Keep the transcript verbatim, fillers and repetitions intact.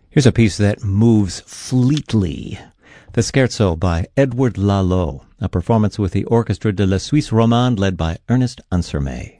Here's a piece that moves fleetly. The Scherzo by Edward Lalo, a performance with the Orchestre de la Suisse Romande led by Ernest Ansermet.